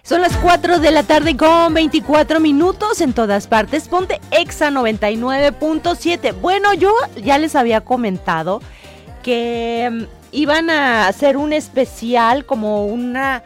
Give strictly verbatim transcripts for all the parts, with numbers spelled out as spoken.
Son las cuatro de la tarde con veinticuatro minutos en todas partes. Ponte Exa noventa y nueve punto siete. Bueno, yo ya les había comentado que um, iban a hacer un especial como una...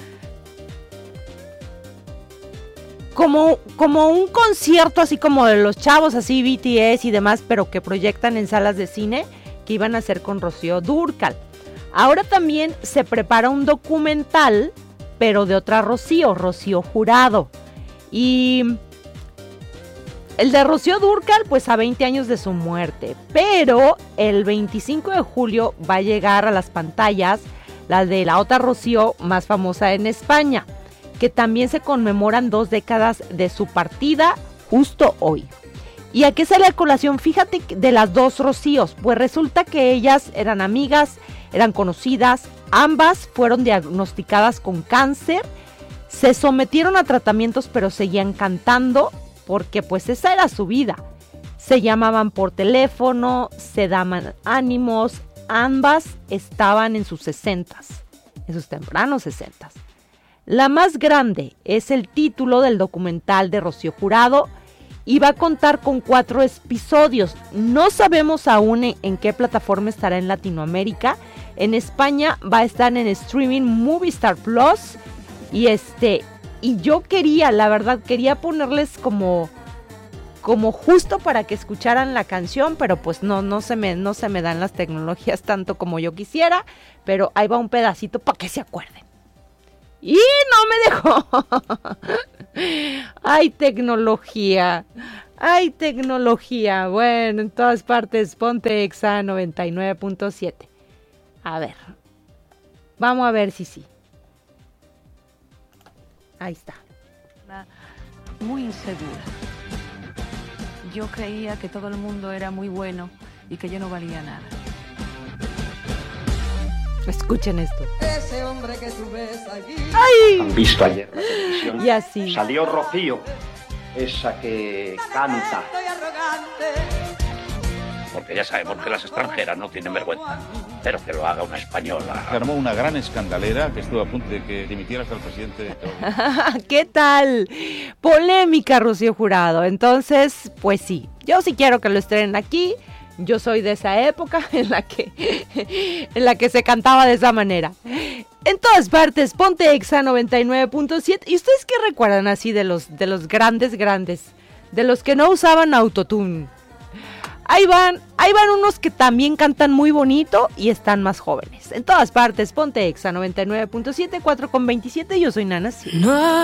Como, como un concierto así como de los chavos, así B T S y demás, pero que proyectan en salas de cine, que iban a hacer con Rocío Dúrcal. Ahora también se prepara un documental, pero de otra Rocío, Rocío Jurado. Y el de Rocío Dúrcal, pues a veinte años de su muerte. Pero el veinticinco de julio va a llegar a las pantallas la de la otra Rocío más famosa en España, que también se conmemoran dos décadas de su partida justo hoy. ¿Y a qué sale a colación? Fíjate de las dos Rocíos, pues resulta que ellas eran amigas, eran conocidas, ambas fueron diagnosticadas con cáncer, se sometieron a tratamientos pero seguían cantando porque pues esa era su vida. Se llamaban por teléfono, se daban ánimos, ambas estaban en sus sesentas, en sus tempranos sesentas. La más grande es el título del documental de Rocío Jurado y va a contar con cuatro episodios. No sabemos aún en, en qué plataforma estará en Latinoamérica. En España va a estar en streaming Movistar Plus y este y yo quería, la verdad, quería ponerles como como justo para que escucharan la canción, pero pues no no se me no se me dan las tecnologías tanto como yo quisiera, pero ahí va un pedacito para que se acuerden. Y no me dejó. Ay, tecnología. Ay, tecnología. Bueno, en todas partes, ponte Exa noventa y nueve punto siete. A ver. Vamos a ver si sí. Ahí está. Muy insegura. Yo creía que todo el mundo era muy bueno y que yo no valía nada. Escuchen esto. Ese hombre que tú ves allí. ¡Ay! ¿Han visto ayer la televisión? Y así. Salió Rocío, esa que canta. Porque ya sabemos que las extranjeras no tienen vergüenza, pero que lo haga una española. Se armó una gran escandalera que estuvo a punto de que dimitiera hasta el presidente. ¿Qué tal? Polémica, Rocío Jurado. Entonces, pues sí, yo sí quiero que lo estrenen aquí. Yo soy de esa época en la que en la que se cantaba de esa manera. En todas partes, ponte Exa noventa y nueve punto siete. ¿Y ustedes qué recuerdan así de los de los grandes grandes? De los que no usaban autotune. Ahí van, ahí van unos que también cantan muy bonito y están más jóvenes. En todas partes, ponte Exa noventa y nueve punto siete, cuatro con veintisiete. Yo soy Nana. Sí. No.